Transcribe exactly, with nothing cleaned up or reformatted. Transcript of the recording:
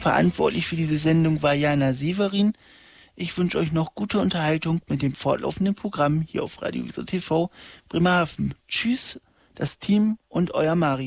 Verantwortlich für diese Sendung war Jana Severin. Ich wünsche euch noch gute Unterhaltung mit dem fortlaufenden Programm hier auf Radio Wiesel T V Bremerhaven. Tschüss, das Team und euer Mario.